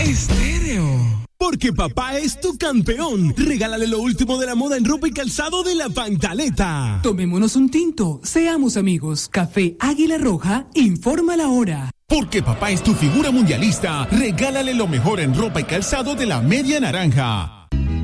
Estéreo. Porque papá es tu campeón. Regálale lo último de la moda en ropa y calzado de La Pantaleta. Tomémonos un tinto, seamos amigos. Café Águila Roja, informa la hora. Porque papá es tu figura mundialista, regálale lo mejor en ropa y calzado de la Media Naranja.